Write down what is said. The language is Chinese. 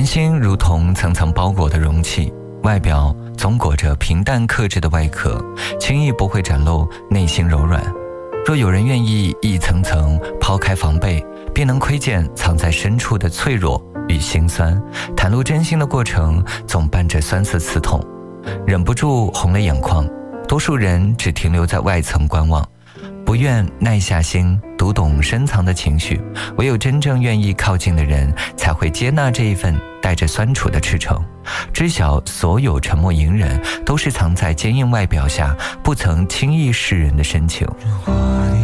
人心如同层层包裹的容器，外表总裹着平淡克制的外壳，轻易不会展露内心柔软。若有人愿意一层层抛开防备，便能窥见藏在深处的脆弱与心酸。袒露真心的过程总伴着酸涩刺痛，忍不住红了眼眶。多数人只停留在外层观望，不愿耐下心读懂深藏的情绪，唯有真正愿意靠近的人，才会接纳这一份带着酸楚的赤诚，知晓所有沉默隐忍都是藏在坚硬外表下不曾轻易示人的深情。